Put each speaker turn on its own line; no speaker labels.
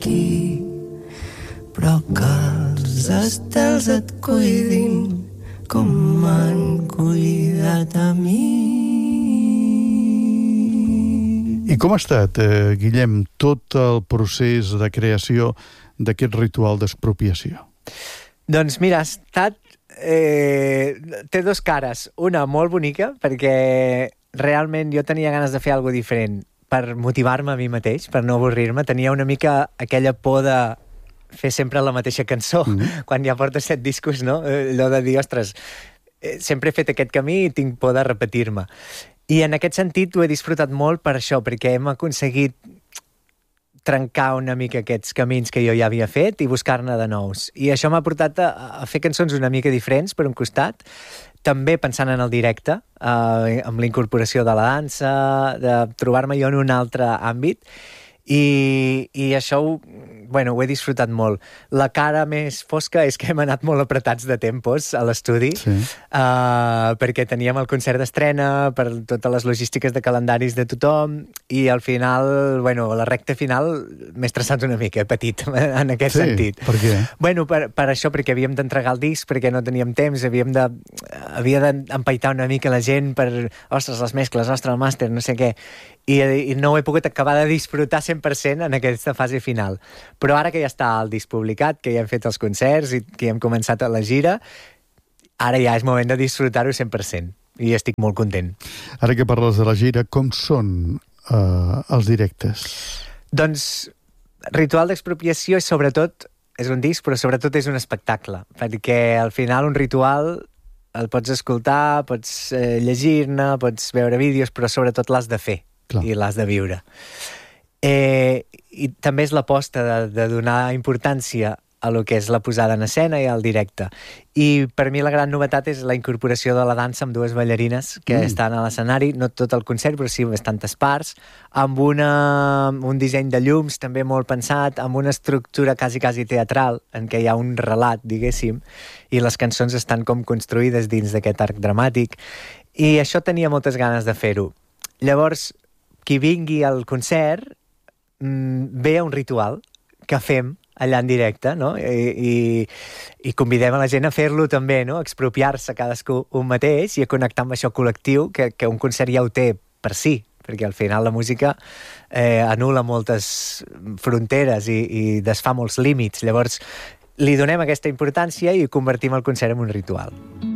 aquí, però que els estels et cuidin com m'han cuidat a mi.
I com ha estat, Guillem, tot el procés de creació d'aquest ritual d'expropiació?
Doncs mira, ha estat... té dos cares. Una molt bonica, perquè realment jo tenia ganes de fer alguna diferent per motivar-me a mi mateix, per no avorrir-me. Tenia una mica aquella por de fer sempre la mateixa cançó, quan ja porto 7 discos, no? Allò de dir, ostres, sempre he fet aquest camí i tinc por de repetir-me. I en aquest sentit ho he disfrutat molt per això, perquè hem aconseguit trencar una mica aquests camins que jo ja havia fet i buscar-ne de nous. I això m'ha portat a fer cançons una mica diferents, per un costat, també pensant en el directe, amb la incorporació de la dansa, de trobar-me jo en un altre àmbit, i això ho he disfrutat molt. La cara més fosca és que hem anat molt apretats de tempos a l'estudi, perquè teníem el concert d'estrena, per totes les logístiques de calendaris de tothom, i al final, la recta final m'he estressat una mica, petit, en aquest sentit.
Per què?
Per això, perquè havíem d'entregar el disc, perquè no teníem temps, havia d'empaitar una mica la gent per, ostres, les mescles, ostres, el màster, no sé què, i no ho he pogut acabar de disfrutar 100% en aquesta fase final. Però ara que ja està el disc publicat, que ja hem fet els concerts i que ja hem començat la gira, ara ja és moment de disfrutar-ho 100%. I estic molt content.
Ara que parles de la gira, com són els directes?
Doncs Ritual d'Expropiació és un disc, però sobretot és un espectacle, perquè al final un ritual el pots escoltar, pots llegir-ne, pots veure vídeos, però sobretot l'has de fer. Clar. I l'has de viure. I també és l'aposta de donar importància a lo que és la posada en escena i al directe. I per mi la gran novetat és la incorporació de la dansa amb 2 ballarines que estan a l'escenari, no tot el concert, però sí bastantes parts, amb un disseny de llums també molt pensat, amb una estructura quasi teatral, en què hi ha un relat, diguéssim, i les cançons estan com construïdes dins d'aquest arc dramàtic. I això tenia moltes ganes de fer-ho. Llavors, qui vingui al concert ve a un ritual que fem allà en directe, no? I convidem a la gent a fer-lo també, no? A expropiar-se cadascú un mateix i a connectar amb això col·lectiu que un concert ja ho té per si, perquè al final la música anul·la moltes fronteres i desfà molts límits. Llavors, li donem aquesta importància i convertim el concert en un ritual.